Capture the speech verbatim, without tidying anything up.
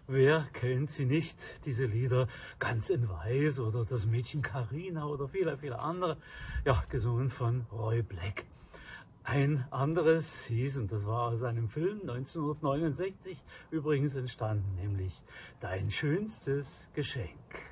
wer kennt sie nicht, diese Lieder Ganz in Weiß oder Das Mädchen Carina oder viele, viele andere, ja, gesungen von Roy Black. Ein anderes hieß, und das war aus einem Film neunzehnhundertneunundsechzig übrigens entstanden, nämlich Dein schönstes Geschenk.